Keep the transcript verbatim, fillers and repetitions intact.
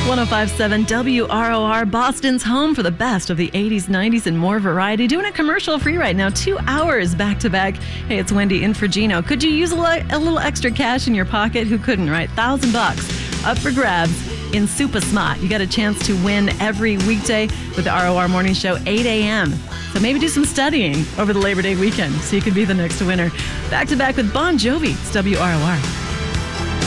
one oh five point seven W R O R, Boston's home for the best of the eighties, nineties, and more variety. Doing it commercial free right now, two hours back to back. Hey, it's Wendy in for Gino. Could you use a, li- a little extra cash in your pocket? Who couldn't, right? Thousand bucks up for grabs in Super Smart. You got a chance to win every weekday with the R O R Morning Show, eight a.m. So maybe do some studying over the Labor Day weekend so you could be the next winner. Back to back with Bon Jovi. It's W R O R.